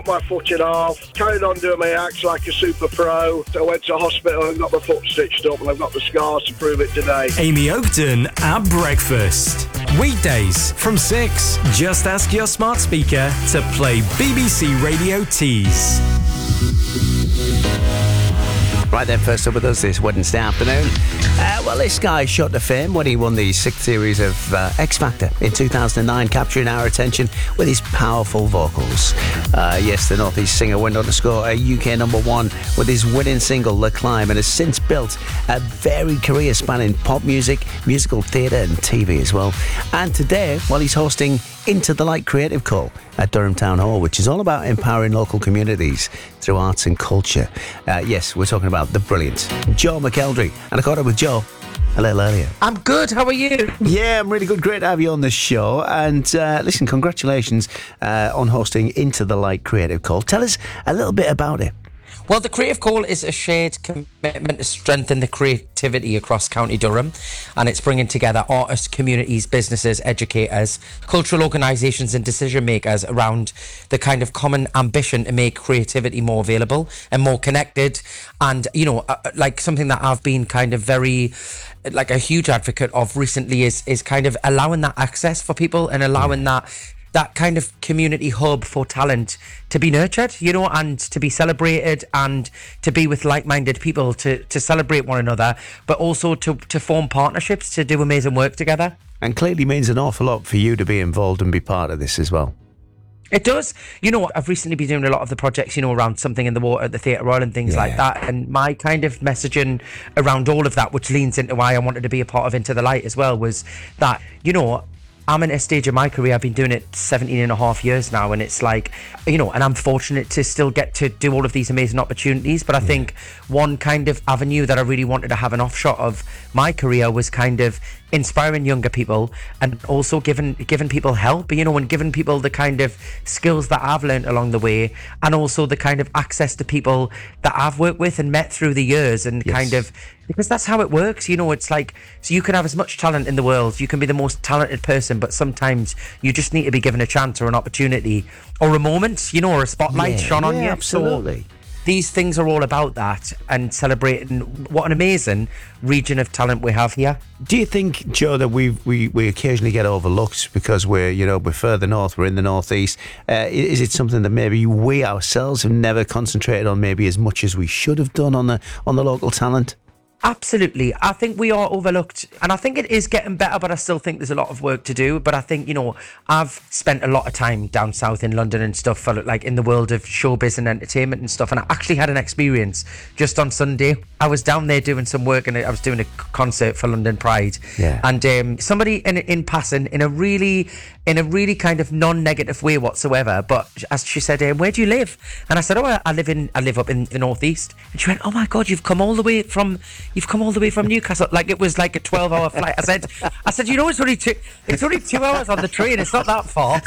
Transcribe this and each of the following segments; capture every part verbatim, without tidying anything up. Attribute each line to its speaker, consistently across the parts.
Speaker 1: my foot in half, carried on doing my acts like a super pro. I went to hospital and got my foot stitched up, and I've got the scars to prove it today.
Speaker 2: Amy Oakton at breakfast. Weekdays from six. Just ask your smart speaker to play B B C Radio Tees.
Speaker 3: Right then, first up with us this Wednesday afternoon. Uh, well, this guy shot to fame when he won the sixth series of uh, X Factor in two thousand nine, capturing our attention with his powerful vocals. Uh, yes, the North East singer went on to score a U K number one with his winning single, The Climb, and has since built a varied career spanning pop music, musical theatre and T V as well. And today, well, he's hosting Into the Light Creative Call at Durham Town Hall, which is all about empowering local communities through arts and culture. Uh, yes, we're talking about the brilliant Joe McElderry, and I caught up with Joe a little earlier.
Speaker 4: I'm good, how are you?
Speaker 3: Yeah, I'm really good. Great to have you on the show. And uh, listen, congratulations uh, on hosting Into the Light Creative Call. Tell us a little bit about it.
Speaker 4: Well, the Creative Call is a shared commitment to strengthen the creativity across County Durham, and it's bringing together artists, communities, businesses, educators, cultural organisations and decision makers around the kind of common ambition to make creativity more available and more connected. And, you know, uh, like something that I've been kind of very, like a huge advocate of recently is, is kind of allowing that access for people and allowing that that kind of community hub for talent to be nurtured, you know, and to be celebrated and to be with like-minded people to, to celebrate one another, but also to, to form partnerships to do amazing work together.
Speaker 3: And clearly means an awful lot for you to be involved and be part of this as well.
Speaker 4: It does. You know, I've recently been doing a lot of the projects, you know, around Something in the Water at the Theatre Royal and things yeah. like that. And my kind of messaging around all of that, which leans into why I wanted to be a part of Into the Light as well, was that, you know, I'm in a stage of my career, I've been doing it seventeen and a half years now, and it's like, you know, and I'm fortunate to still get to do all of these amazing opportunities. But I yeah. think one kind of avenue that I really wanted to have an offshot of my career was kind of inspiring younger people and also giving giving people help, you know, and giving people the kind of skills that I've learned along the way, and also the kind of access to people that I've worked with and met through the years, and yes. kind of, because that's how it works, you know. It's like, so you can have as much talent in the world, you can be the most talented person, but sometimes you just need to be given a chance or an opportunity or a moment, you know, or a spotlight
Speaker 3: yeah,
Speaker 4: shone on
Speaker 3: yeah,
Speaker 4: you.
Speaker 3: Absolutely.
Speaker 4: So these things are all about that and celebrating what an amazing region of talent we have here.
Speaker 3: Do you think, Joe, that we we we occasionally get overlooked because we're, you know, we're further north, we're in the northeast? Uh, is it something that maybe we ourselves have never concentrated on maybe as much as we should have done on the on the local talent?
Speaker 4: Absolutely. I think we are overlooked, and I think it is getting better, but I still think there's a lot of work to do. But I think, you know, I've spent a lot of time down south in London and stuff, for like in the world of showbiz and entertainment and stuff, and I actually had an experience just on Sunday. I was down there doing some work, and I was doing a concert for London Pride,
Speaker 3: yeah.
Speaker 4: and um, somebody in in passing in a really in a really kind of non-negative way whatsoever, but as she said, um, where do you live? And I said, oh, I, I live in I live up in the northeast. And she went, oh my God, you've come all the way from You've come all the way from Newcastle. Like it was like a twelve hour flight. I said, I said, you know, it's only two, it's only two hours on the train. It's not that far.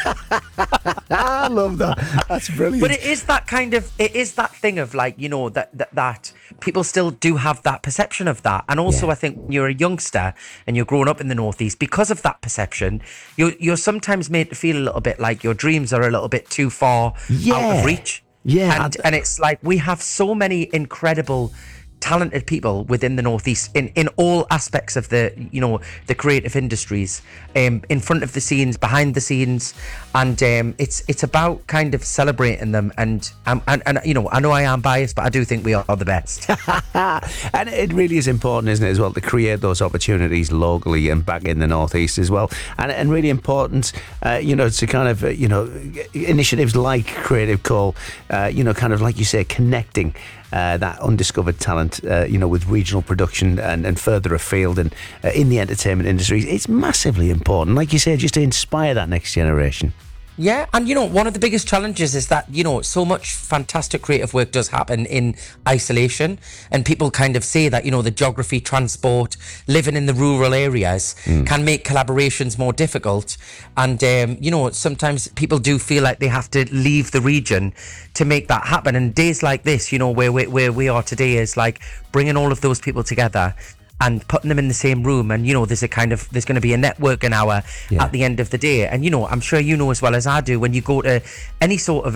Speaker 3: I love that. That's brilliant.
Speaker 4: But it is that kind of, it is that thing of like, you know, that that, that people still do have that perception of that. And also, yeah. I think when you're a youngster and you're growing up in the northeast, because of that perception, you're you're sometimes made to feel a little bit like your dreams are a little bit too far
Speaker 3: yeah.
Speaker 4: out of reach.
Speaker 3: Yeah,
Speaker 4: and and it's like we have so many incredible, talented people within the northeast in in all aspects of the, you know, the creative industries, um in front of the scenes, behind the scenes, and um it's it's about kind of celebrating them, and um, and and you know, I know I am biased, but I do think we are the best.
Speaker 3: And it really is important, isn't it, as well, to create those opportunities locally and back in the northeast as well, and and really important, uh, you know, to kind of uh, you know, initiatives like Creative Call, uh, you know, kind of like you say, connecting Uh, that undiscovered talent, uh, you know, with regional production and, and further afield and uh, in the entertainment industry. It's massively important, like you said, just to inspire that next generation.
Speaker 4: Yeah, and you know, one of the biggest challenges is that, you know, so much fantastic creative work does happen in isolation, and people kind of say that, you know, the geography, transport, living in the rural areas mm. can make collaborations more difficult, and um, you know, sometimes people do feel like they have to leave the region to make that happen. And days like this, you know, where we, where we are today, is like bringing all of those people together and putting them in the same room, and you know, there's a kind of there's going to be a networking hour yeah. at the end of the day. And you know, I'm sure you know as well as I do, when you go to any sort of